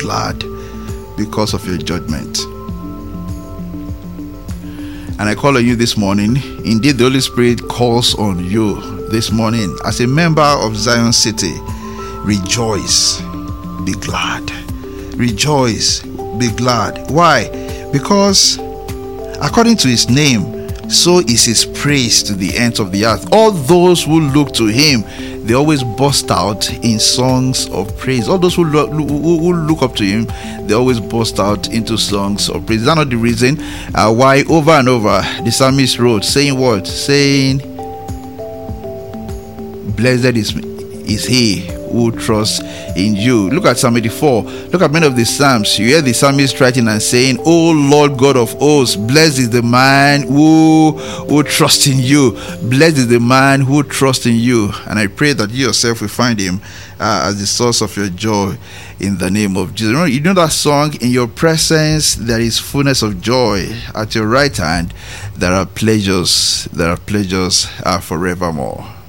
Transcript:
glad because of your judgment. And I call on you this morning. Indeed, the Holy Spirit calls on you this morning. As a member of Zion City, rejoice, be glad. Rejoice, be glad. Why? Because according to his name, so is his praise to the ends of the earth. All those who look to him, they always burst out in songs of praise. All those who look up to him, they always burst out into songs of praise. Is that not the reason why over and over the psalmist wrote, saying what? Saying, blessed is he who trusts in you. Look at Psalm 84. Look at many of the Psalms. You hear the psalmist writing and saying, O Lord God of hosts, blessed is the man who trusts in you. Blessed is the man who trusts in you. And I pray that you yourself will find him as the source of your joy in the name of Jesus. You know that song, in your presence there is fullness of joy. At your right hand there are pleasures forevermore.